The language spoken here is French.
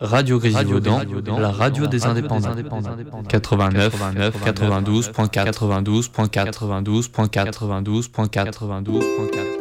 Radio Grésivaudan, la radio des indépendants. 89, 92.4, 92.4, 92.4, 92.4.